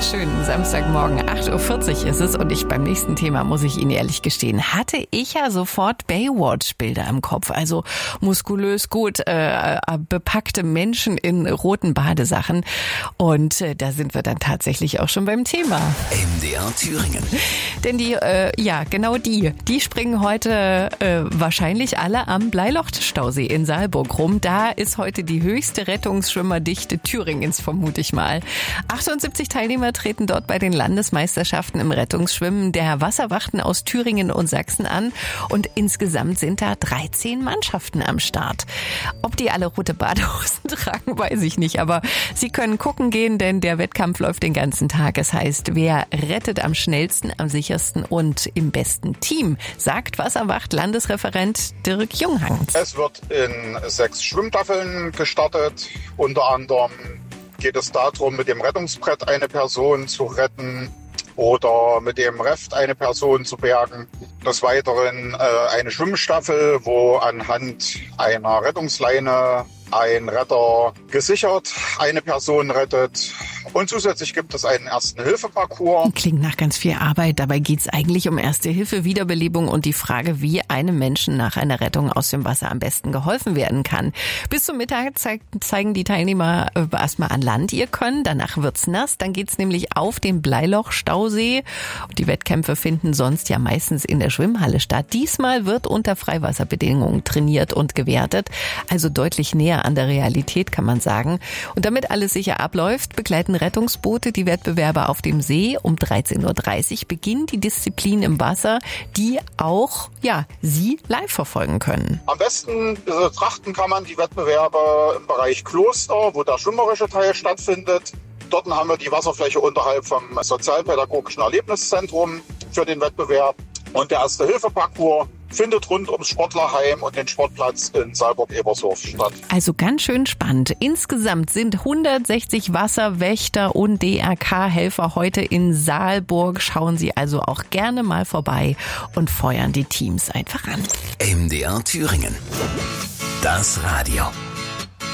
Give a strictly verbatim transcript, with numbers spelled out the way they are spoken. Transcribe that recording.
Schönen Samstagmorgen, acht Uhr vierzig ist es und ich beim nächsten Thema, muss ich Ihnen ehrlich gestehen, hatte ich ja sofort Baywatch-Bilder im Kopf. Also muskulös gut äh, bepackte Menschen in roten Badesachen. Und äh, da sind wir dann tatsächlich auch schon beim Thema. M D R Thüringen. Denn die, äh, ja genau die, die springen heute äh, wahrscheinlich alle am Bleilochtstausee in Saalburg rum. Da ist heute die höchste Rettungsschwimmerdichte Thüringens, vermute ich mal. achtundsiebzig Teilnehmer treten dort bei den Landesmeisterschaften im Rettungsschwimmen der Wasserwachten aus Thüringen und Sachsen an und insgesamt sind da dreizehn Mannschaften am Start. Ob die alle rote Badehosen tragen, weiß ich nicht, aber sie können gucken gehen, denn der Wettkampf läuft den ganzen Tag. Es heißt, wer rettet am schnellsten, am sichersten und im besten Team, sagt Wasserwacht-Landesreferent Dirk Junghans. Es wird in sechs Schwimmstaffeln gestartet, unter anderem geht es darum, mit dem Rettungsbrett eine Person zu retten oder mit dem Reft eine Person zu bergen. Des Weiteren äh, eine Schwimmstaffel, wo anhand einer Rettungsleine ein Retter gesichert eine Person rettet. Und zusätzlich gibt es einen Erste-Hilfe-Parcours. Klingt nach ganz viel Arbeit. Dabei geht es eigentlich um Erste Hilfe, Wiederbelebung und die Frage, wie einem Menschen nach einer Rettung aus dem Wasser am besten geholfen werden kann. Bis zum Mittag zeig, zeigen die Teilnehmer erstmal an Land ihr Können. Danach wird's nass. Dann geht's nämlich auf den Bleiloch-Stausee. Die Wettkämpfe finden sonst ja meistens in der Schwimmhalle statt. Diesmal wird unter Freiwasserbedingungen trainiert und gewertet. Also deutlich näher an der Realität, kann man sagen. Und damit alles sicher abläuft, begleiten Rettungsboote die Wettbewerbe auf dem See. Um dreizehn Uhr dreißig beginnt die Disziplin im Wasser, die auch ja Sie live verfolgen können. Am besten betrachten kann man die Wettbewerbe im Bereich Kloster, wo der schwimmerische Teil stattfindet. Dort haben wir die Wasserfläche unterhalb vom Sozialpädagogischen Erlebniszentrum für den Wettbewerb. Und der Erste-Hilfe-Parcours findet rund ums Sportlerheim und den Sportplatz in Saalburg-Ebershof statt. Also ganz schön spannend. Insgesamt sind hundertsechzig Wasserwächter und D R K-Helfer heute in Saalburg. Schauen Sie also auch gerne mal vorbei und feuern die Teams einfach an. M D R Thüringen. Das Radio.